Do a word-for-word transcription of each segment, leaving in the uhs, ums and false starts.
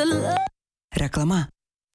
Reklama.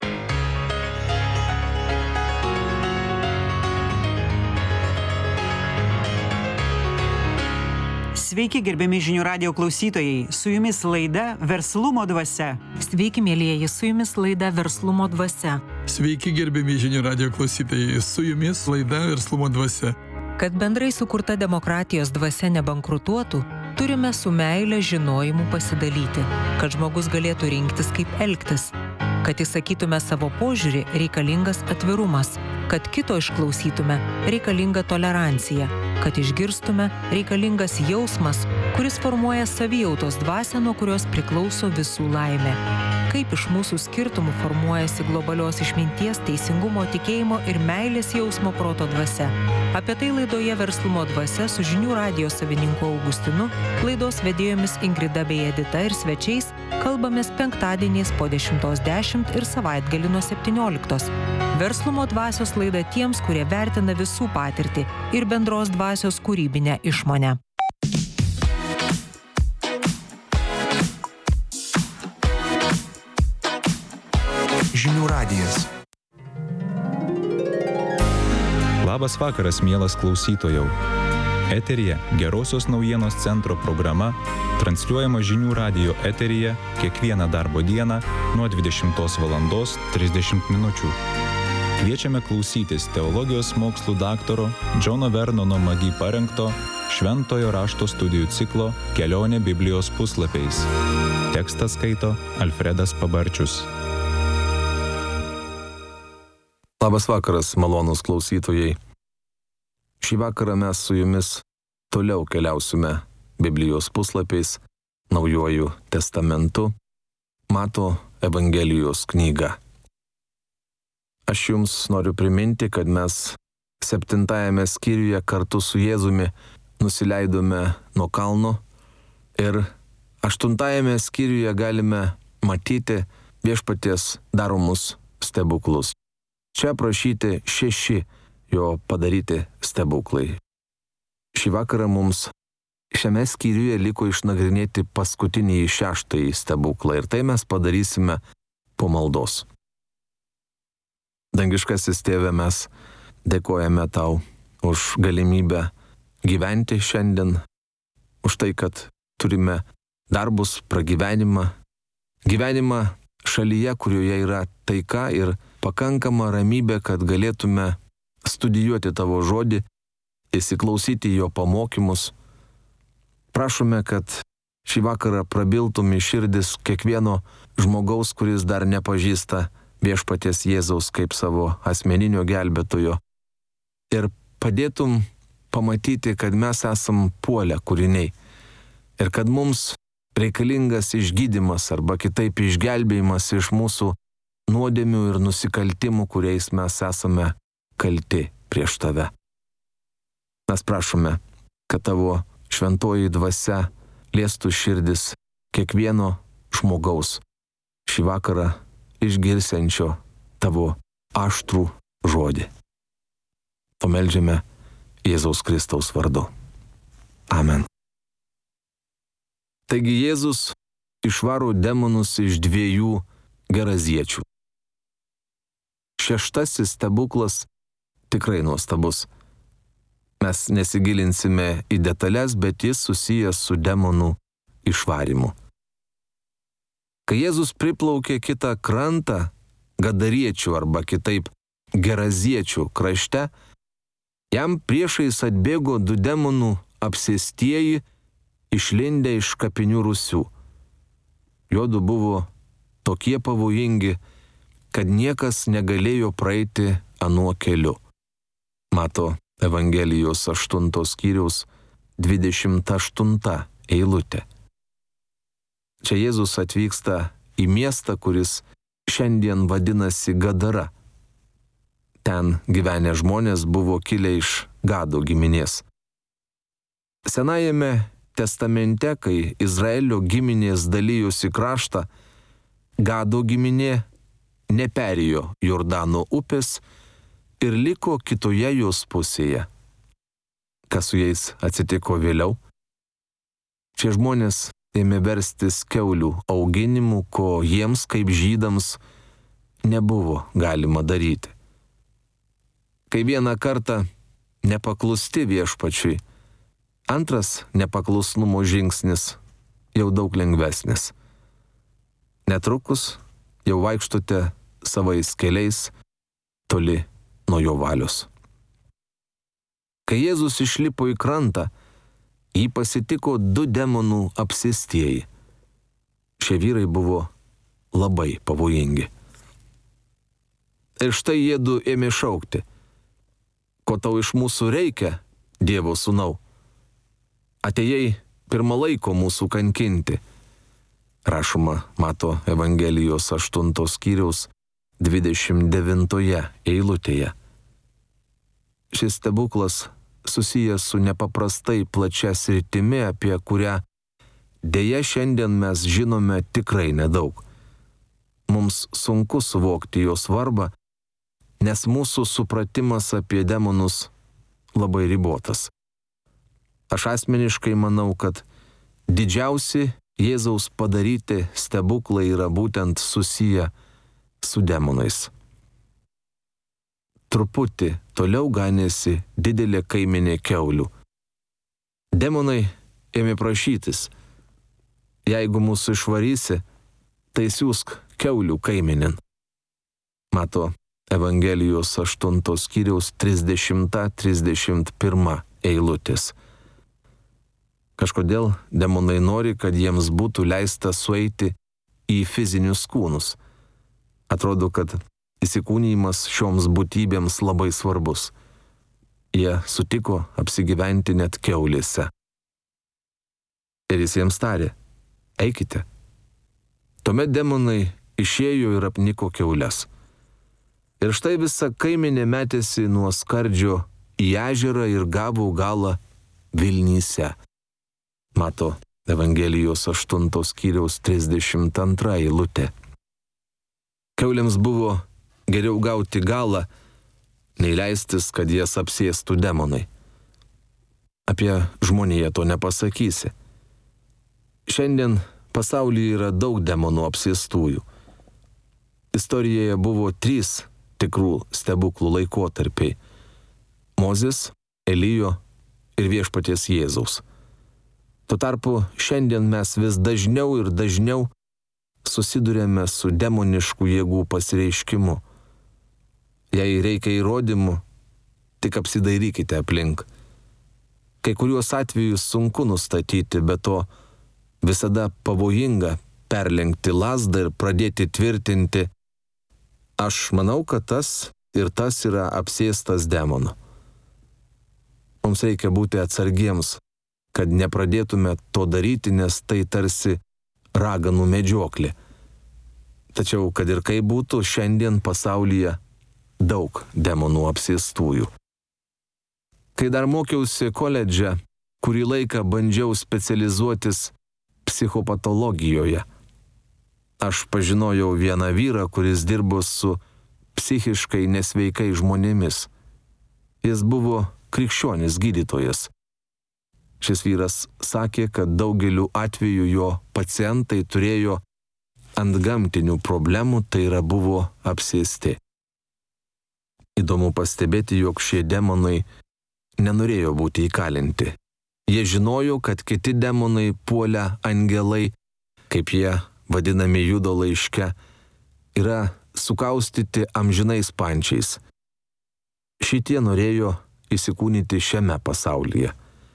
Sveiki, gerbiami žinių radijo klausytojai, su jumis laida Verslumo dvasia. Sveiki, mėlyjeji, su jumis laida Verslumo dvasia. Sveiki, gerbiami žinių radijo klausytojai, su jumis laida Verslumo dvasia. Kad bendrai sukurta demokratijos dvasia nebankrutuotų, turime su meile žinojimu pasidalyti, kad žmogus galėtų rinktis, kaip elgtis. Kad įsakytume savo požiūrį, reikalingas atvirumas. Kad kito išklausytume, reikalinga tolerancija. Kad išgirstume, reikalingas jausmas, kuris formuoja savijautos dvasią, nuo kurios priklauso visų laimė. Kaip iš mūsų skirtumų formuojasi globalios išminties, teisingumo, tikėjimo ir meilės jausmo proto dvasia. Apie tai laidoje Verslumo dvasia su žinių radijo savininku Augustinu, laidos vedėjomis Ingrida bei Edita ir svečiais kalbamės penktadieniais po dešimtos dešimt ir savaitgalį nuo septynioliktos. Verslumo dvasios laida tiems, kurie vertina visų patirtį ir bendros dvasios kūrybinę išmonę. Žinių radijas. Labas vakaras, mielas klausytojau. Eteryje Gerosios naujienos centro programa, transliuojama žinių radijo eteryje kiekvieną darbo dieną nuo dvidešimtos valandos trisdešimt minučių. Kviečiame klausytis teologijos mokslų daktaro Džono Vernono Magi parengto Šventojo rašto studijų ciklo Kelionė Biblijos puslapiais. Tekstą skaito Alfredas Pabarčius. Labas vakaras, malonūs klausytojai. Šį vakarą mes su jumis toliau keliausime Biblijos puslapiais, Naujuoju testamentu, Mato Evangelijos knyga. Aš jums noriu priminti, kad mes septintajame skyriuje kartu su Jėzumi nusileidome nuo kalno ir aštuntajame skyriuje galime matyti viešpaties daromus stebuklus. Čia aprašyti šeši jo padaryti stebuklai. Šį vakarą mums šiame skyriuje liko išnagrinėti paskutinį šeštąjį stebuklą ir tai mes padarysime po maldos. Dangiškasis Tėve, mes dėkojame tau už galimybę gyventi šiandien, už tai, kad turime darbus, pragyvenimą, gyvenimą šalyje, kurioje yra taika ir pakankama ramybė, kad galėtume studijuoti tavo žodį, įsiklausyti jo pamokymus. Prašome, kad šį vakarą prabiltum į širdis kiekvieno žmogaus, kuris dar nepažįsta viešpaties Jėzaus kaip savo asmeninio gelbėtojo. Ir padėtum pamatyti, kad mes esam puolę kūriniai. Ir kad mums reikalingas išgydymas arba kitaip išgelbėjimas iš mūsų nuodėmių ir nusikaltimų, kuriais mes esame kalti prieš tave. Mes prašome, kad tavo šventoji dvasia liestų širdis kiekvieno žmogaus šį vakarą išgirsiančio tavo aštrų žodį. Pameldžiame Jėzaus Kristaus vardu. Amen. Taigi Jėzus išvaro demonus iš dviejų geraziečių. Šeštasis stebuklas tikrai nuostabus. Mes nesigilinsime į detalės, bet jis susijęs su demonų išvarimu. Kai Jėzus priplaukė kitą krantą, gadariečių arba kitaip geraziečių krašte, jam priešais atbėgo du demonų apsėstieji, išlindę iš kapinių rūsių. Jodu buvo tokie pavojingi, kad niekas negalėjo praeiti anuo keliu. Mato Evangelijos aštuntos skyriaus dvidešimt aštunta eilutė. Čia Jėzus atvyksta į miestą, kuris šiandien vadinasi Gadara. Ten gyvenę žmonės buvo kilę iš Gado giminės. Senajame testamente, kai Izraelio giminės dalijosi kraštą, Gado giminė neperėjo Jordano upės ir liko kitoje jos pusėje. Kas su jais atsitiko vėliau? Šie žmonės ėmė verstis kiaulių auginimu, ko jiems kaip žydams nebuvo galima daryti. Kai vieną kartą nepaklusti viešpačiui, antras nepaklusnumo žingsnis jau daug lengvesnis. Netrukus jau vaikštote savais keliais toli nuo jo valios. Kai Jėzus išlipo į krantą, jį pasitiko du demonų apsėstieji. Šie vyrai buvo labai pavojingi. Ir štai jiedu ėmė šaukti: ko tau iš mūsų reikia, Dievo sūnau? Atėjai pirmą laiko mūsų kankinti. Rašoma Mato Evangelijos aštuntos skyriaus dvidešimt devintoje eilutėje. Šis stebuklas susijęs su nepaprastai plačia sritimi, apie kurią deja šiandien mes žinome tikrai nedaug. Mums sunku suvokti jo svarbą, nes mūsų supratimas apie demonus labai ribotas. Aš asmeniškai manau, kad didžiausi Jėzaus padaryti stebuklai yra būtent susiję su demonais. Truputį toliau ganėsi didelė kaimenė kiaulių. Demonai ėmė prašytis: jeigu mūsų išvarysi, tai siūsk kiaulių kaimenėn. Mato Evangelijos aštuntos skyriaus trisdešimta trisdešimt pirma eilutės. Kažkodėl demonai nori, kad jiems būtų leista sueiti į fizinius kūnus. Atrodo, kad įsikūnijimas šioms būtybėms labai svarbus. Jie sutiko apsigyventi net kiaulėse. Ir jis jiems tarė: eikite. Tuomet demonai išėjo ir apniko kiaules. Ir štai visa kaimenė metėsi nuo skardžio į ežerą ir gavo galą Vilnyse. Mato Evangelijos aštuntos skyriaus trisdešimt antra eilutė. Kiaulėms buvo geriau gauti galą, nei leistis, kad jas apsėstų demonai. Apie žmoniją to nepasakysi. Šiandien pasaulyje yra daug demonų apsėstųjų. Istorijoje buvo trys tikrų stebuklų laikotarpiai: Mozės, Elijo ir viešpaties Jėzaus. Tuo tarpu šiandien mes vis dažniau ir dažniau susidurėme su demoniškų jėgų pasireiškimu. Jei reikia įrodymų, tik apsidairykite aplink. Kai kuriuos atvejus sunku nustatyti, bet to visada pavojinga perlenkti lazdą ir pradėti tvirtinti: aš manau, kad tas ir tas yra apsėstas demonų. Mums reikia būti atsargiems, kad nepradėtume to daryti, nes tai tarsi raganų medžioklė. Tačiau, kad ir kaip būtų, šiandien pasaulyje daug demonų apsėstųjų. Kai dar mokiausi koledže, kurį laiką bandžiau specializuotis psichopatologijoje. Aš pažinojau vieną vyrą, kuris dirbo su psichiškai nesveikai žmonėmis. Jis buvo krikščionis gydytojas. Šis vyras sakė, kad daugeliu atveju jo pacientai turėjo antgamtinių problemų, tai yra buvo apsėsti. Įdomu pastebėti, jog šie demonai nenorėjo būti įkalinti. Jie žinojo, kad kiti demonai puolę angelai, kaip jie vadinami Judo laiške, yra sukaustyti amžinais pančiais. Šitie norėjo įsikūnyti šiame pasaulyje.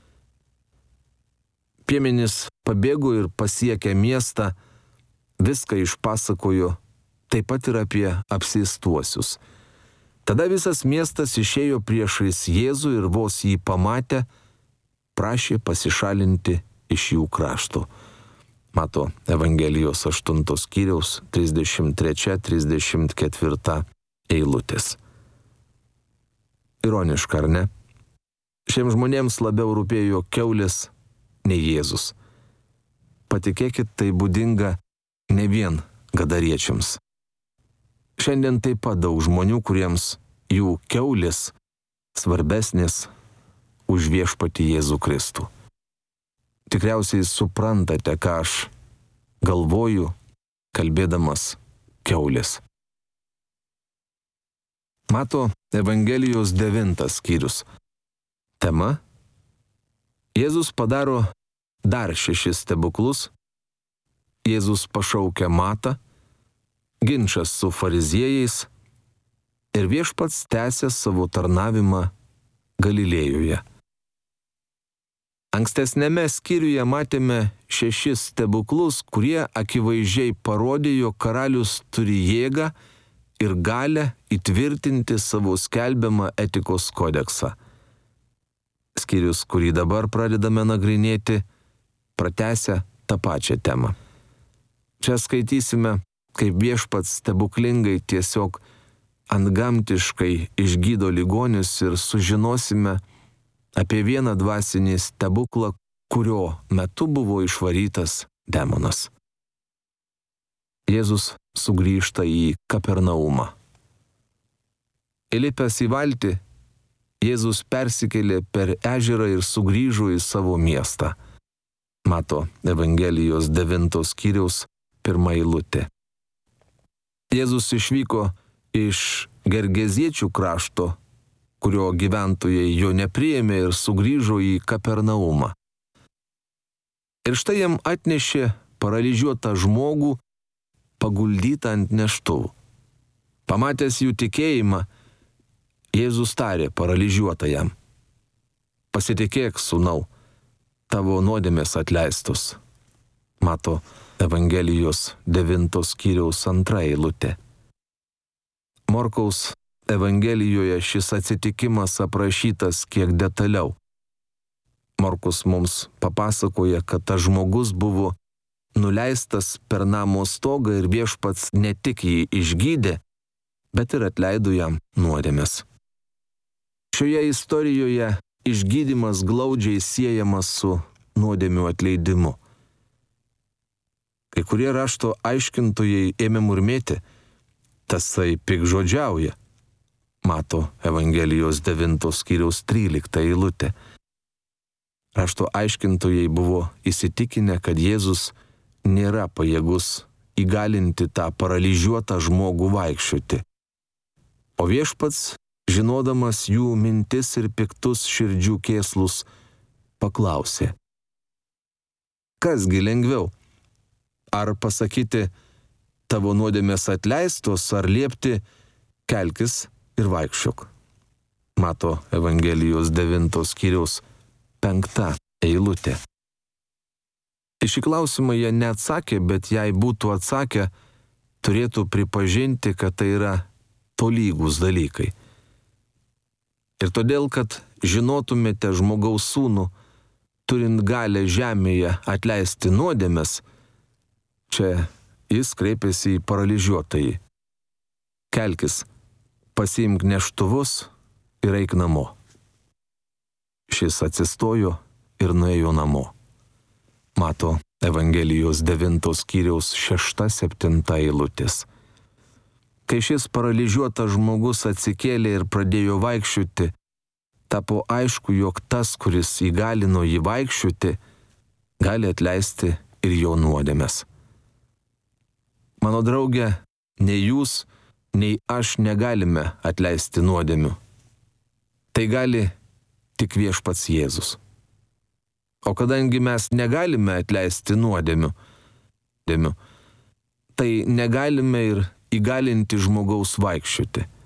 Piemenys pabėgo ir pasiekę miestą, viską išpasakojo, taip pat ir apie apsėstuosius. Tada visas miestas išėjo priešais Jėzų ir vos jį pamatę, prašė pasišalinti iš jų krašto. Mato Evangelijos aštuntos skyriaus trisdešimt trečia trisdešimt ketvirta eilutės. Ironiška, ar ne? Šiems žmonėms labiau rūpėjo kiaulės nei Jėzus. Patikėkit, tai būdinga ne vien gadariečiams. Šiandien taip pat daug žmonių, kuriems jų kiaulės svarbesnės už viešpatį Jėzų Kristų. tikriausiai suprantate, ką aš galvoju, kalbėdamas kiaulės. Mato Evangelijos devintas skyrius. Tema: Jėzus padaro dar šešis stebuklus, Jėzus pašaukia Matą, ginčas su fariziejais ir viešpats tęsia savo tarnavimą Galilėjoje. Ankstesnėme skyriuje matėme šešis stebuklus, kurie akivaizdžiai parodė, jog karalius turi jėgą ir galę įtvirtinti savo skelbiamą etikos kodeksą. Skyrius, kurį dabar pradedame nagrinėti, pratęsia tą pačią temą. Čia skaitysime, kaip viešpats stebuklingai tiesiog antgamtiškai išgydo ligonius ir sužinosime apie vieną dvasinį stebuklą, kurio metu buvo išvarytas demonas. Jėzus sugrįžta į Kapernaumą. Įlipęs į valtį, Jėzus persikėlė per ežerą ir sugrįžo į savo miestą. Mato Evangelijos devintos skyriaus pirma eilutė. Jėzus išvyko iš Gergeziečių krašto, kurio gyventojai jo nepriėmė, ir sugrįžo į Kapernaumą. Ir štai jam atnešė paralyžiuotą žmogų, paguldytą ant neštuvų. Pamatęs jų tikėjimą, Jėzus tarė paralyžiuotajam: pasitikėk, sūnau, tavo nuodėmės atleistos. Mato Evangelijos devintos skyriaus antra eilutė. Morkaus Evangelijoje šis atsitikimas aprašytas kiek detaliau. Morkus mums papasakoja, kad tas žmogus buvo nuleistas per namo stogą ir viešpats ne tik jį išgydė, bet ir atleido jam nuodėmes. Šioje istorijoje išgydymas glaudžiai siejamas su nuodėmių atleidimu. Kai kurie rašto aiškintojai ėmė murmėti: tasai piktžodžiauja. Mato Evangelijos devintos skyriaus trylikta eilutė. Rašto aiškintojai buvo įsitikinę, kad Jėzus nėra pajėgus įgalinti tą paralyžiuotą žmogų vaikščioti. O viešpats, žinodamas jų mintis ir piktus širdžių kėslus, paklausė: kasgi lengviau? Ar pasakyti tavo nuodėmės atleistos, ar liepti kelkis ir vaikščiok? Mato Evangelijos devintos skyriaus penkta eilutė. Į šį klausimą jie neatsakė, bet jei būtų atsakę, turėtų pripažinti, kad tai yra tolygūs dalykai. Ir todėl, kad žinotumėte žmogaus sūnų, turint galę žemėje atleisti nuodėmes, čia jis kreipėsi į paralyžiuotąjį: kelkis, pasiimk neštuvus ir eik namo. Šis atsistojo ir nuėjo namo. Mato Evangelijos devintos skyriaus šešta septinta eilutės. Kai šis paralyžiuotas žmogus atsikėlė ir pradėjo vaikščioti, tapo aišku, jog tas, kuris įgalino jį vaikščioti, gali atleisti ir jo nuodėmes. Mano draugė, nei jūs, nei aš negalime atleisti nuodėmių. Tai gali tik viešpats Jėzus. O kadangi mes negalime atleisti nuodėmių, tai negalime ir įgalinti žmogaus vaikščioti.